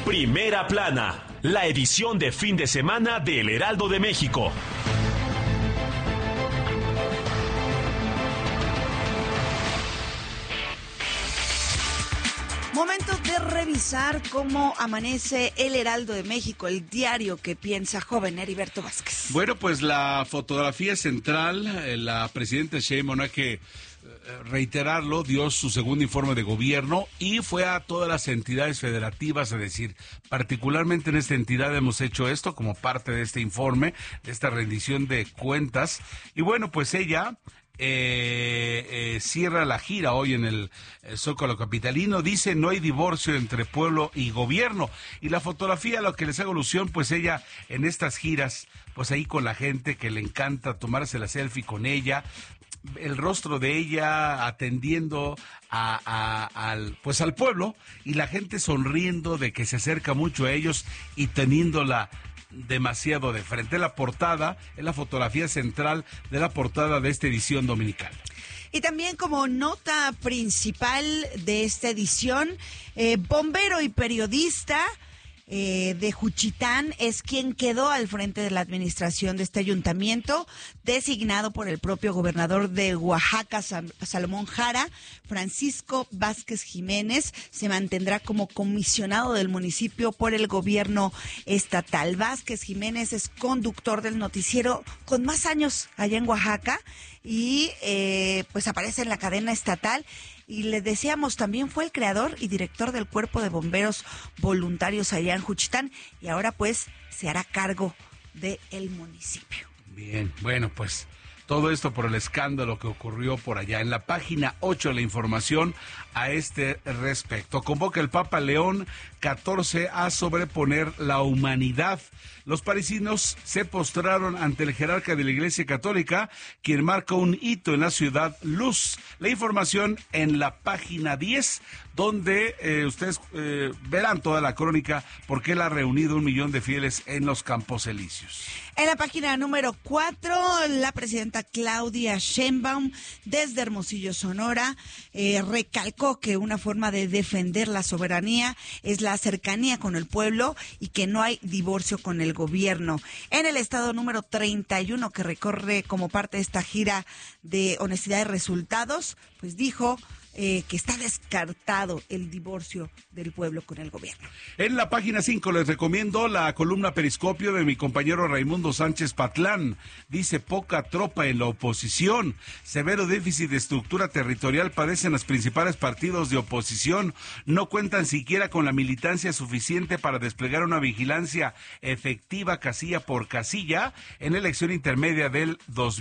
Primera Plana, la edición de fin de semana del Heraldo de México. Momento de revisar cómo amanece el Heraldo de México, el diario que piensa joven Heriberto Vázquez. Bueno, pues la fotografía central, la presidenta Sheinbaum, hay que reiterarlo, dio su segundo informe de gobierno y fue a todas las entidades federativas a decir, particularmente en esta entidad hemos hecho esto como parte de este informe, de esta rendición de cuentas. Y bueno, pues ella cierra la gira hoy en el Zócalo capitalino, dice no hay divorcio entre pueblo y gobierno, y la fotografía a lo que les hago alusión, pues ella en estas giras, pues ahí con la gente que le encanta tomarse la selfie con ella, el rostro de ella atendiendo al pueblo y la gente sonriendo de que se acerca mucho a ellos y teniéndola demasiado de frente. La portada es la fotografía central de la portada de esta edición dominical. Y también como nota principal de esta edición, bombero y periodista de Juchitán es quien quedó al frente de la administración de este ayuntamiento, designado por el propio gobernador de Oaxaca, Salomón Jara. Francisco Vázquez Jiménez se mantendrá como comisionado del municipio por el gobierno estatal. Vázquez Jiménez es conductor del noticiero con más años allá en Oaxaca y pues aparece en la cadena estatal. Y le decíamos, también fue el creador y director del Cuerpo de Bomberos Voluntarios allá en Juchitán y ahora pues se hará cargo del municipio. Bien, bueno, pues todo esto por el escándalo que ocurrió por allá. En la página 8 la información a este respecto. Convoca el Papa León XIV a sobreponer la humanidad. Los parisinos se postraron ante el jerarca de la Iglesia Católica, quien marca un hito en la ciudad luz. La información en la página 10, donde ustedes verán toda la crónica, porque él ha reunido 1 millón de fieles en los Campos Elíseos. En la página número 4, la presidenta Claudia Sheinbaum, desde Hermosillo, Sonora, recalcó que una forma de defender la soberanía es la cercanía con el pueblo y que no hay divorcio con el gobierno. En el estado número 31, que recorre como parte de esta gira de honestidad de resultados, pues dijo que está descartado el divorcio del pueblo con el gobierno. En la página 5 les recomiendo la columna Periscopio de mi compañero Raimundo Sánchez Patlán. Dice, poca tropa en la oposición. Severo déficit de estructura territorial padecen los principales partidos de oposición. No cuentan siquiera con la militancia suficiente para desplegar una vigilancia efectiva casilla por casilla en la elección intermedia del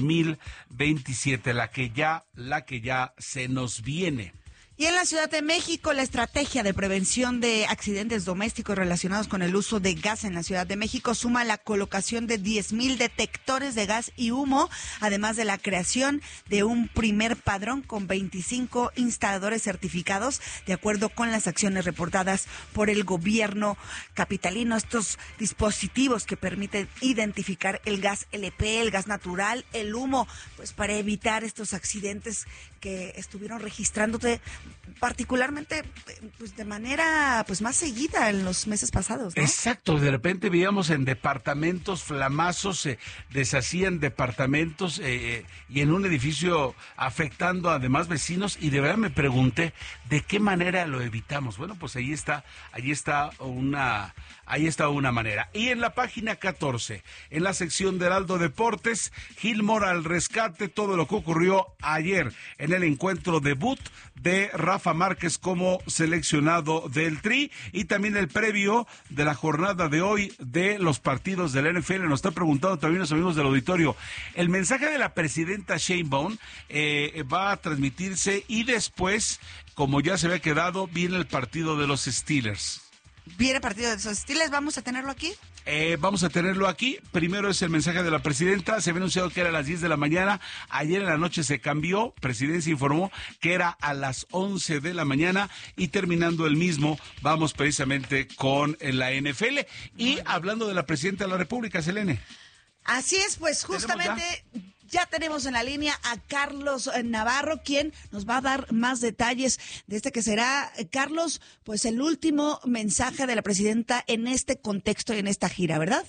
2027, la que ya se nos viene. Y en la Ciudad de México, la estrategia de prevención de accidentes domésticos relacionados con el uso de gas en la Ciudad de México suma la colocación de 10,000 detectores de gas y humo, además de la creación de un primer padrón con 25 instaladores certificados, de acuerdo con las acciones reportadas por el gobierno capitalino. Estos dispositivos que permiten identificar el gas LP, el gas natural, el humo, pues para evitar estos accidentes que estuvieron registrándose particularmente pues de manera pues más seguida en los meses pasados, ¿no? Exacto, de repente veíamos en departamentos flamazos, se deshacían departamentos y en un edificio afectando a demás vecinos, y de verdad me pregunté de qué manera lo evitamos. Bueno, pues ahí está una manera. Y en la página 14, en la sección de Heraldo Deportes, Gil Mora al rescate, todo lo que ocurrió ayer en el encuentro debut de Rafa Márquez como seleccionado del Tri, y también el previo de la jornada de hoy de los partidos del NFL. Nos está preguntando también los amigos del auditorio, el mensaje de la presidenta Sheinbaum va a transmitirse, y después, como ya se había quedado, viene el partido de los Steelers. Viene el partido de los Steelers, ¿vamos a tenerlo aquí? Vamos a tenerlo aquí. Primero es el mensaje de la presidenta. Se había anunciado que era a las 10 de la mañana. Ayer en la noche se cambió. Presidencia informó que era a las 11 de la mañana. Y terminando el mismo, vamos precisamente con la NFL. Y hablando de la presidenta de la República, Selene. Así es, pues justamente Ya tenemos en la línea a Carlos Navarro, quien nos va a dar más detalles de este que será, Carlos, pues el último mensaje de la presidenta en este contexto y en esta gira, ¿verdad?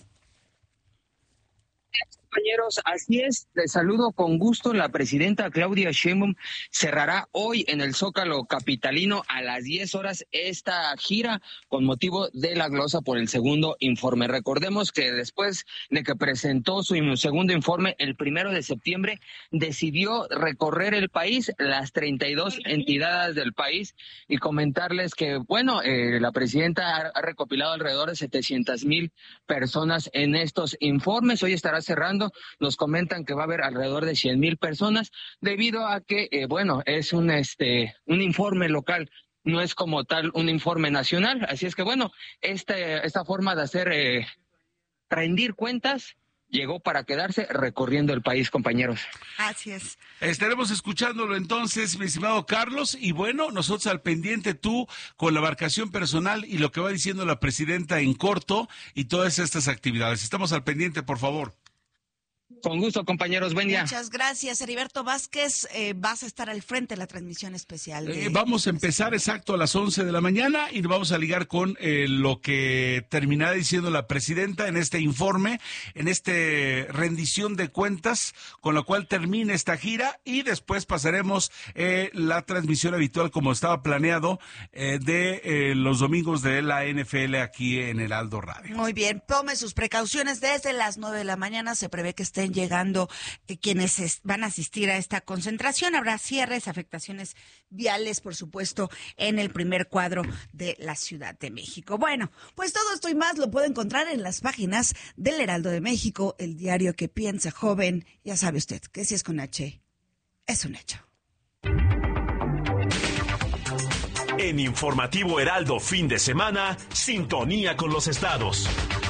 Compañeros, así es, les saludo con gusto. La presidenta Claudia Sheinbaum cerrará hoy en el Zócalo capitalino a las 10 horas esta gira con motivo de la glosa por el segundo informe. Recordemos que después de que presentó su segundo informe el 1 de septiembre, decidió recorrer el país, las 32 entidades del país, y comentarles que, bueno, la presidenta ha recopilado alrededor de 700,000 personas en estos informes. Hoy estará cerrando. Nos comentan que va a haber alrededor de 100,000 personas debido a que, es un informe local, no es como tal un informe nacional. Así es que, bueno, esta forma de hacer rendir cuentas llegó para quedarse recorriendo el país, compañeros. Así es. Estaremos escuchándolo entonces, mi estimado Carlos, y bueno, nosotros al pendiente, tú con la embarcación personal y lo que va diciendo la presidenta en corto y todas estas actividades. Estamos al pendiente, por favor. Con gusto, compañeros. Buen día. Muchas gracias, Heriberto Vázquez. Vas a estar al frente de la transmisión especial. Vamos a empezar exacto a las 11 de la mañana y nos vamos a ligar con lo que terminará diciendo la presidenta en este informe, en este rendición de cuentas, con lo cual termina esta gira y después pasaremos la transmisión habitual como estaba planeado de los domingos de la NFL aquí en Heraldo Radio. Muy bien, tome sus precauciones. Desde las 9 de la mañana se prevé que estén llegando quienes van a asistir a esta concentración. Habrá cierres, afectaciones viales, por supuesto, en el primer cuadro de la Ciudad de México. Bueno, pues todo esto y más lo puede encontrar en las páginas del Heraldo de México, el diario que piensa joven. Ya sabe usted que si es con H, es un hecho. En Informativo Heraldo fin de semana, sintonía con los estados.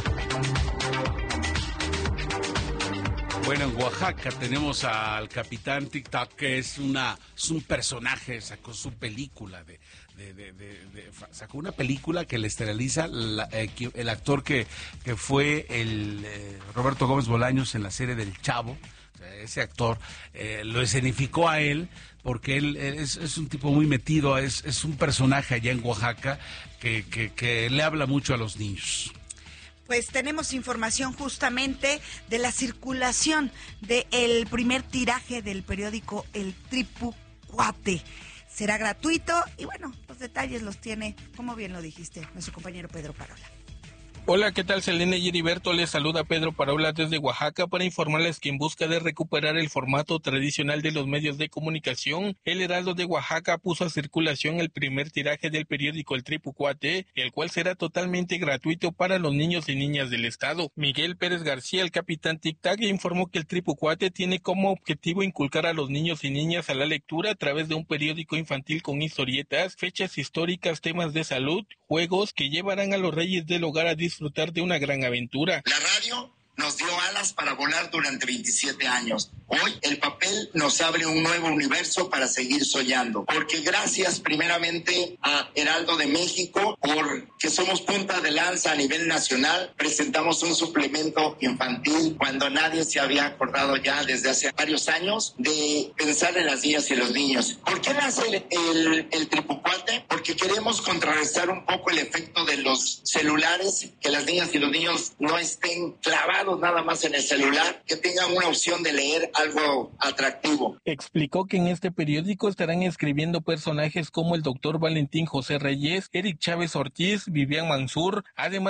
Bueno, en Oaxaca tenemos al capitán TikTok, que es un personaje, sacó su película, sacó una película que le esteriliza el actor que fue el Roberto Gómez Bolaños en la serie del Chavo. O sea, ese actor lo escenificó a él porque él es un tipo muy metido, es un personaje allá en Oaxaca que le habla mucho a los niños. Pues tenemos información justamente de la circulación del primer tiraje del periódico El Tripu Cuate. Será gratuito y bueno, los detalles los tiene, como bien lo dijiste, nuestro compañero Pedro Parola. Hola, ¿qué tal? Selene y Heriberto, les saluda Pedro Parola desde Oaxaca para informarles que en busca de recuperar el formato tradicional de los medios de comunicación, el Heraldo de Oaxaca puso a circulación el primer tiraje del periódico El Tripu Cuate, el cual será totalmente gratuito para los niños y niñas del estado. Miguel Pérez García, el capitán Tic-Tac, informó que el Tripu Cuate tiene como objetivo inculcar a los niños y niñas a la lectura a través de un periódico infantil con historietas, fechas históricas, temas de salud, juegos que llevarán a los reyes del hogar a disfrutar de una gran aventura. La radio nos dio alas para volar durante 27 años. Hoy el papel nos abre un nuevo universo para seguir soñando. Porque gracias primeramente a Heraldo de México, porque somos punta de lanza a nivel nacional, presentamos un suplemento infantil cuando nadie se había acordado ya desde hace varios años de pensar en las niñas y los niños. ¿Por qué nace el Tripu Cuate? Porque queremos contrarrestar un poco el efecto de los celulares, que las niñas y los niños no estén clavados nada más en el celular, que tengan una opción de leer algo atractivo. Explicó que en este periódico estarán escribiendo personajes como el doctor Valentín José Reyes, Eric Chávez Ortiz, Vivian Mansur, además